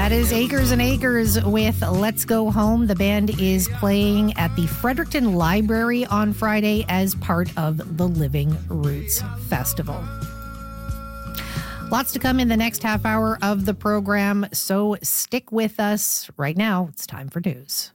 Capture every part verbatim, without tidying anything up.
That is Acres and Acres with Let's Go Home. The band is playing at the Fredericton Library on Friday as part of the Living Roots Festival. Lots to come in the next half hour of the program, so stick with us. Right now, it's time for news.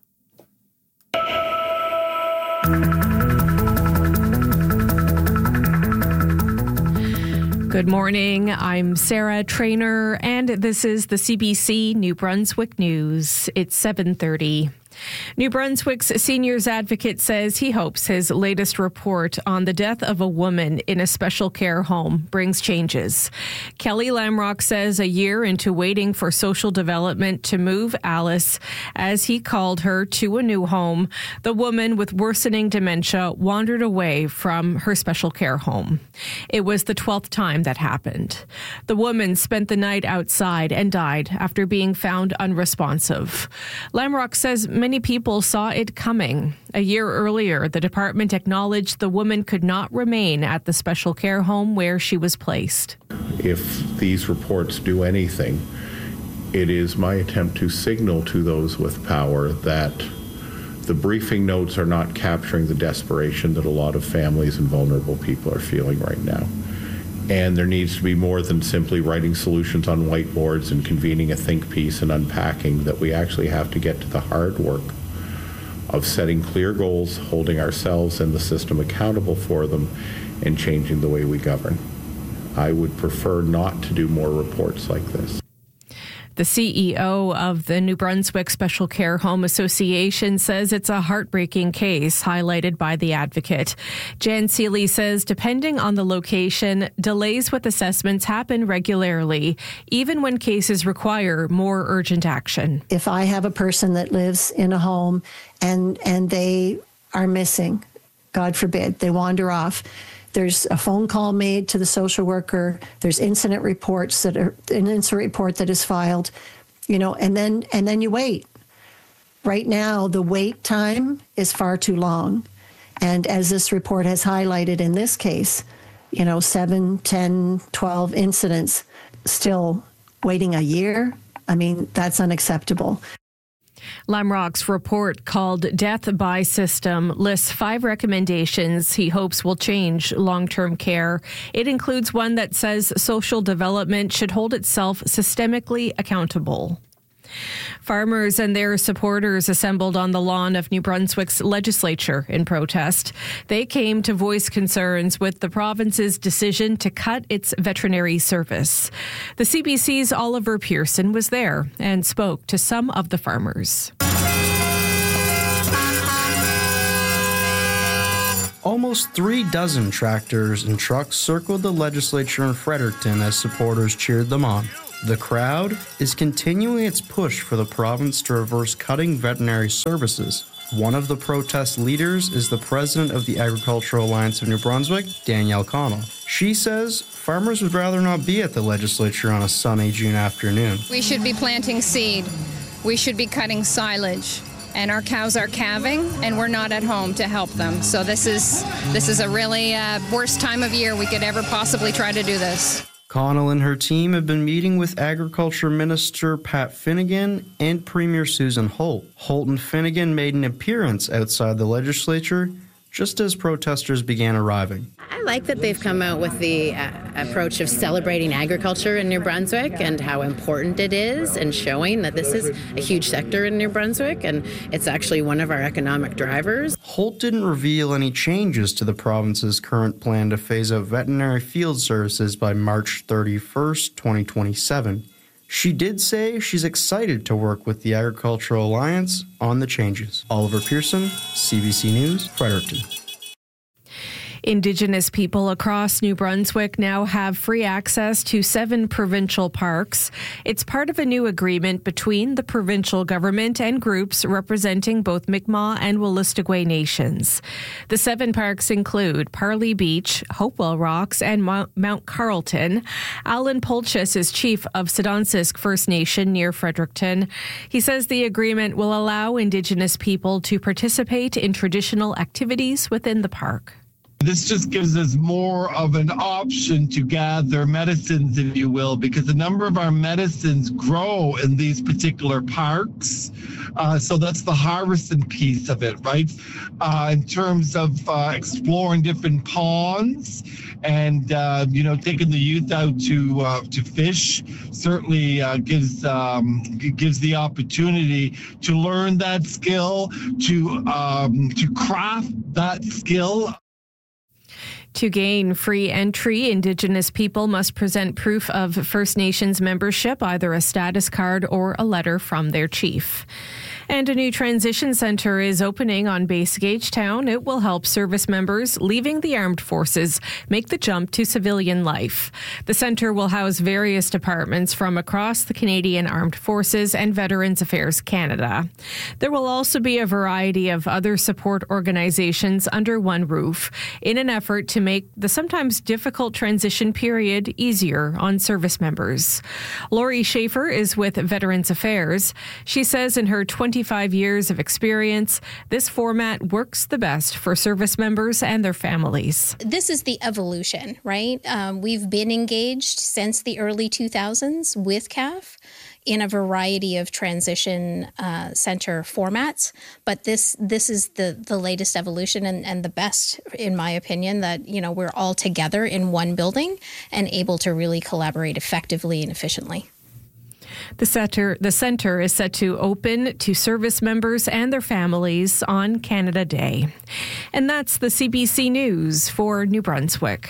Good morning. I'm Sarah Trainer, and this is the C B C New Brunswick News. It's seven thirty. New Brunswick's seniors advocate says he hopes his latest report on the death of a woman in a special care home brings changes. Kelly Lamrock says a year into waiting for social development to move Alice, as he called her, to a new home, the woman with worsening dementia wandered away from her special care home. It was the twelfth time that happened. The woman spent the night outside and died after being found unresponsive. Lamrock says many people saw it coming. A year earlier, the department acknowledged the woman could not remain at the special care home where she was placed. If these reports do anything, it is my attempt to signal to those with power that the briefing notes are not capturing the desperation that a lot of families and vulnerable people are feeling right now. And there needs to be more than simply writing solutions on whiteboards and convening a think piece and unpacking, that we actually have to get to the hard work of setting clear goals, holding ourselves and the system accountable for them, and changing the way we govern. I would prefer not to do more reports like this. The C E O of the New Brunswick Special Care Home Association says it's a heartbreaking case highlighted by the advocate. Jan Seeley says depending on the location, delays with assessments happen regularly, even when cases require more urgent action. If I have a person that lives in a home and and they are missing, God forbid, they wander off, there's a phone call made to the social worker. There's incident reports that are an incident report that is filed, you know, and then and then you wait. Right now, the wait time is far too long. And as this report has highlighted in this case, you know, seven, ten, twelve incidents, still waiting a year. I mean, that's unacceptable. Lamrock's report, called Death by System, lists five recommendations he hopes will change long-term care. It includes one that says social development should hold itself systemically accountable. Farmers and their supporters assembled on the lawn of New Brunswick's legislature in protest. They came to voice concerns with the province's decision to cut its veterinary service. The C B C's Oliver Pearson was there and spoke to some of the farmers. Almost three dozen tractors and trucks circled the legislature in Fredericton as supporters cheered them on. The crowd is continuing its push for the province to reverse cutting veterinary services. One of the protest leaders is the president of the Agricultural Alliance of New Brunswick, Danielle Connell. She says farmers would rather not be at the legislature on a sunny June afternoon. We should be planting seed. We should be cutting silage. And our cows are calving, and we're not at home to help them. So this is this is a really uh, worst time of year we could ever possibly try to do this. Connell and her team have been meeting with Agriculture Minister Pat Finnegan and Premier Susan Holt. Holt and Finnegan made an appearance outside the legislature just as protesters began arriving. I like that they've come out with the uh, approach of celebrating agriculture in New Brunswick and how important it is, and showing that this is a huge sector in New Brunswick and it's actually one of our economic drivers. Holt didn't reveal any changes to the province's current plan to phase out veterinary field services by March thirty-first, twenty twenty-seven. She did say she's excited to work with the Agricultural Alliance on the changes. Oliver Pearson, C B C News, Fredericton. Indigenous people across New Brunswick now have free access to seven provincial parks. It's part of a new agreement between the provincial government and groups representing both Mi'kmaq and Wolastoqey nations. The seven parks include Parley Beach, Hopewell Rocks, and Mount Carlton. Alan Polchis is chief of Sidonsisk First Nation near Fredericton. He says the agreement will allow Indigenous people to participate in traditional activities within the park. This just gives us more of an option to gather medicines, if you will, because a number of our medicines grow in these particular parks. Uh, so that's the harvesting piece of it, right? Uh, in terms of uh, exploring different ponds and, uh, you know, taking the youth out to uh, to fish certainly uh, gives um, gives the opportunity to learn that skill, to um, to craft that skill. To gain free entry, Indigenous people must present proof of First Nations membership, either a status card or a letter from their chief. And a new transition centre is opening on Base Gagetown. It will help service members leaving the armed forces make the jump to civilian life. The centre will house various departments from across the Canadian Armed Forces and Veterans Affairs Canada. There will also be a variety of other support organizations under one roof in an effort to make the sometimes difficult transition period easier on service members. Lori Schaefer is with Veterans Affairs. She says in her twenty-five years of experience, this format works the best for service members and their families. This is the evolution, right? Um, we've been engaged since the early two thousands with C A F in a variety of transition uh, center formats, but this this is the the latest evolution and, and the best, in my opinion, that, you know, we're all together in one building and able to really collaborate effectively and efficiently. The center, the center is set to open to service members and their families on Canada Day. And that's the C B C News for New Brunswick.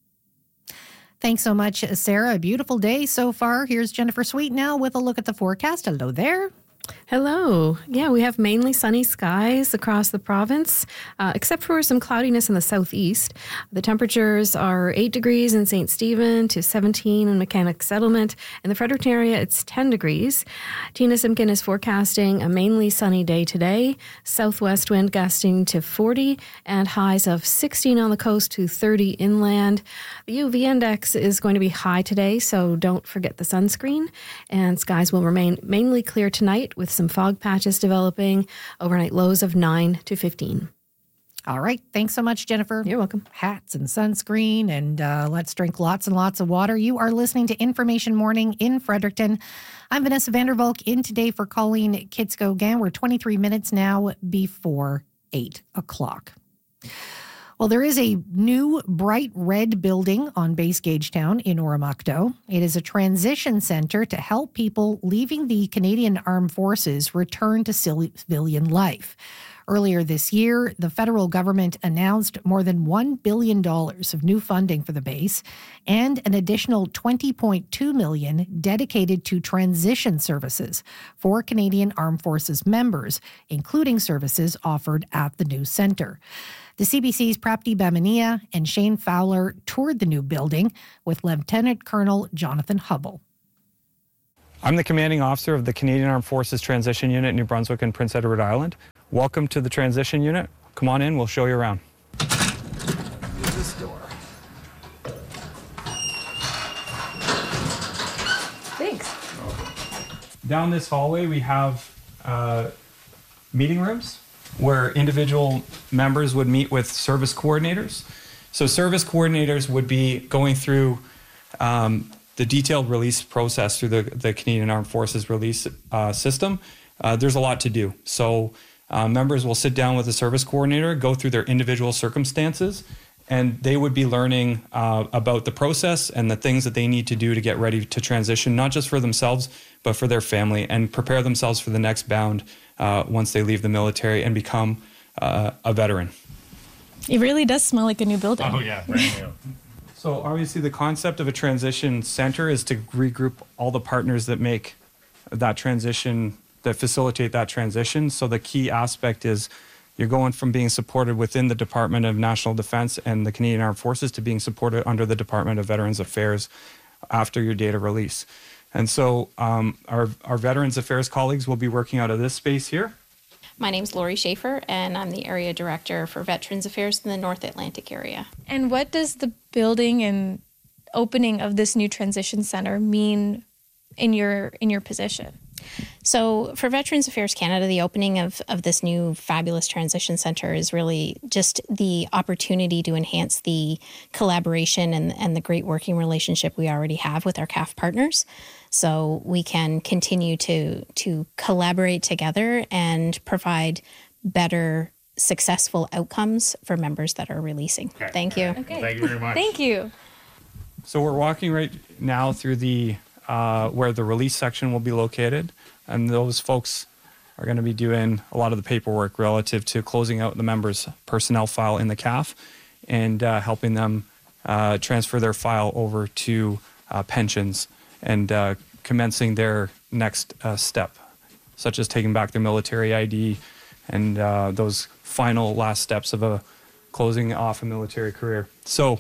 Thanks so much, Sarah. A beautiful day so far. Here's Jennifer Sweet now with a look at the forecast. Hello there. Hello. Yeah, we have mainly sunny skies across the province, uh, except for some cloudiness in the southeast. The temperatures are eight degrees in Saint Stephen to seventeen in Mechanic Settlement. In the Fredericton area, it's ten degrees. Tina Simpkin is forecasting a mainly sunny day today. Southwest wind gusting to forty and highs of sixteen on the coast to thirty inland. The U V index is going to be high today, so don't forget the sunscreen. And skies will remain mainly clear tonight, with some fog patches developing, overnight lows of nine to fifteen. All right. Thanks so much, Jennifer. You're welcome. Hats and sunscreen, and uh, let's drink lots and lots of water. You are listening to Information Morning in Fredericton. I'm Vanessa Vandervalk, in today for Colleen Kitsko-Gan. We're twenty-three minutes now before eight o'clock. Well, there is a new bright red building on Base Gagetown in Oromocto. It is a transition center to help people leaving the Canadian Armed Forces return to civilian life. Earlier this year, the federal government announced more than one billion dollars of new funding for the base and an additional twenty point two million dollars dedicated to transition services for Canadian Armed Forces members, including services offered at the new center. The C B C's Prapti Bamania and Shane Fowler toured the new building with Lieutenant Colonel Jonathan Hubble. I'm the commanding officer of the Canadian Armed Forces Transition Unit in New Brunswick and Prince Edward Island. Welcome to the Transition Unit. Come on in, we'll show you around. Here's this door. Thanks. Down this hallway we have uh, meeting rooms where individual members would meet with service coordinators. So service coordinators would be going through um, the detailed release process through the, the Canadian Armed Forces release uh, system. Uh, there's a lot to do. So uh, members will sit down with the service coordinator, go through their individual circumstances, and they would be learning uh, about the process and the things that they need to do to get ready to transition, not just for themselves, but for their family, and prepare themselves for the next bound uh, once they leave the military and become uh, a veteran. It really does smell like a new building. Oh, yeah, brand new. So obviously the concept of a transition center is to regroup all the partners that make that transition, that facilitate that transition. So the key aspect is you're going from being supported within the Department of National Defence and the Canadian Armed Forces to being supported under the Department of Veterans Affairs after your date of release. And so um, our, our Veterans Affairs colleagues will be working out of this space here. My name's Lori Schaefer, and I'm the Area Director for Veterans Affairs in the North Atlantic area. And what does the building and opening of this new transition center mean in your in your position? So for Veterans Affairs Canada, the opening of, of this new fabulous transition center is really just the opportunity to enhance the collaboration and, and the great working relationship we already have with our C A F partners. So we can continue to to collaborate together and provide better, successful outcomes for members that are releasing. Okay. Thank you. Okay. Well, thank you very much. Thank you. So we're walking right now through the uh, where the release section will be located, and those folks are going to be doing a lot of the paperwork relative to closing out the members' personnel file in the C A F and uh, helping them uh, transfer their file over to uh, pensions and uh, commencing their next uh, step, such as taking back their military I D and uh, those final last steps of a closing off a military career. So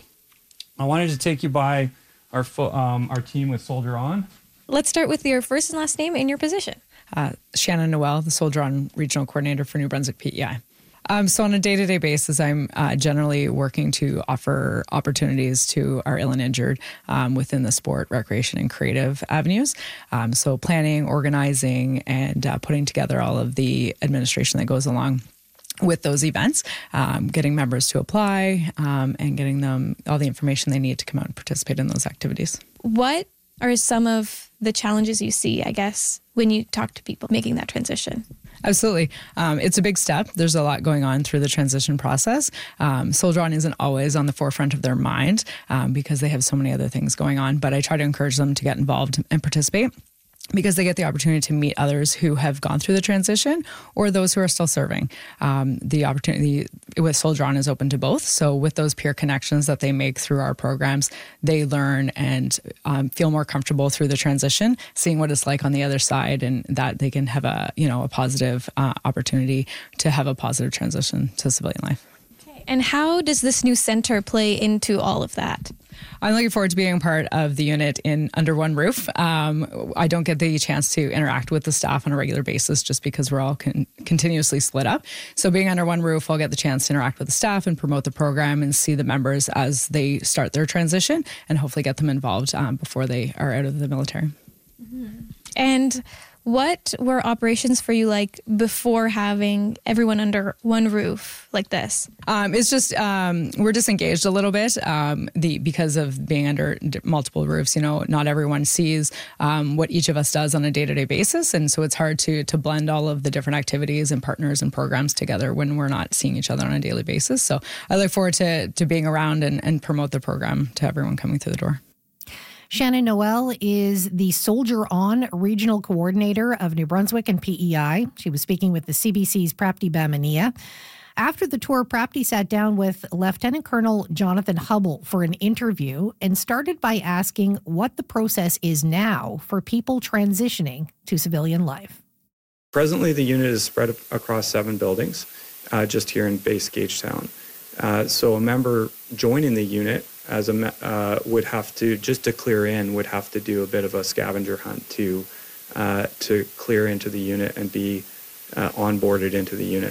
I wanted to take you by our fo- um, our team with Soldier On. Let's start with your first and last name and your position. Uh, Shannon Noel, the Soldier On Regional Coordinator for New Brunswick P E I. Um, so on a day-to-day basis, I'm uh, generally working to offer opportunities to our ill and injured um, within the sport, recreation, and creative avenues. Um, so planning, organizing, and uh, putting together all of the administration that goes along with those events, um, getting members to apply, um, and getting them all the information they need to come out and participate in those activities. What are some of the challenges you see, I guess, when you talk to people making that transition? Absolutely. Um, it's a big step. There's a lot going on through the transition process. Um, Soldier On isn't always on the forefront of their mind um, because they have so many other things going on, but I try to encourage them to get involved and participate, because they get the opportunity to meet others who have gone through the transition or those who are still serving. Um, the opportunity with Soldier On is open to both. So with those peer connections that they make through our programs, they learn and um, feel more comfortable through the transition, seeing what it's like on the other side, and that they can have a, you know, a positive uh, opportunity to have a positive transition to civilian life. Okay. And how does this new center play into all of that? I'm looking forward to being part of the unit in under one roof. Um, I don't get the chance to interact with the staff on a regular basis just because we're all con- continuously split up. So being under one roof, I'll get the chance to interact with the staff and promote the program and see the members as they start their transition and hopefully get them involved um, before they are out of the military. Mm-hmm. And what were operations for you like before having everyone under one roof like this? Um, it's just um, we're disengaged a little bit um, the because of being under multiple roofs. You know, not everyone sees um, what each of us does on a day-to-day basis, and so it's hard to to blend all of the different activities and partners and programs together when we're not seeing each other on a daily basis. So I look forward to to being around and, and promote the program to everyone coming through the door. Shannon Noel is the Soldier On Regional Coordinator of New Brunswick and P E I. She was speaking with the C B C's Prapti Bamania. After the tour, Prapti sat down with Lieutenant Colonel Jonathan Hubble for an interview and started by asking what the process is now for people transitioning to civilian life. Presently, the unit is spread across seven buildings uh, just here in base Gagetown. Uh, so a member joining the unit as a uh, would have to, just to clear in, would have to do a bit of a scavenger hunt to uh, to clear into the unit and be uh, onboarded into the unit.